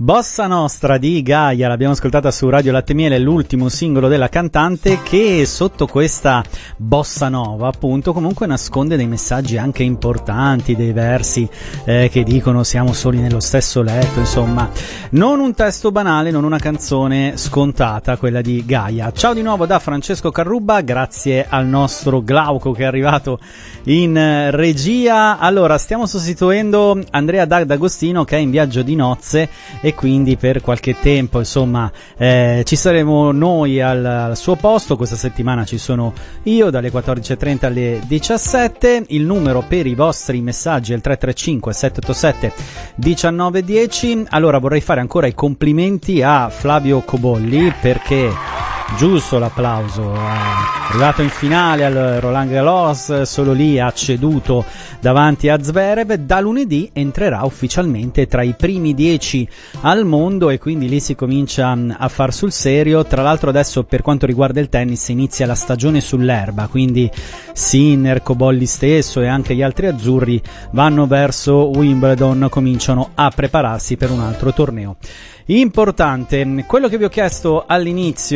Bossa Nostra di Gaia, l'abbiamo ascoltata su Radio Latte Miele, l'ultimo singolo della cantante, che sotto questa bossa nova appunto comunque nasconde dei messaggi anche importanti, dei versi che dicono siamo soli nello stesso letto, insomma non un testo banale, non una canzone scontata quella di Gaia. Ciao di nuovo da Francesco Carrubba, grazie al nostro Glauco che è arrivato in regia. Allora, stiamo sostituendo Andrea D'Agostino che è in viaggio di nozze e quindi per qualche tempo insomma ci saremo noi al suo posto. Questa settimana ci sono io dalle 14.30 alle 17. Il numero per i vostri messaggi è il 335 787 1910. Allora, vorrei fare ancora i complimenti a Flavio Cobolli perché giusto l'applauso, è arrivato in finale al Roland Garros, solo lì ha ceduto davanti a Zverev. Da lunedì entrerà ufficialmente tra i primi 10 al mondo e quindi lì si comincia a far sul serio. Tra l'altro adesso per quanto riguarda il tennis inizia la stagione sull'erba, quindi Sinner, Cobolli stesso e anche gli altri azzurri vanno verso Wimbledon, cominciano a prepararsi per un altro torneo importante. Quello che vi ho chiesto all'inizio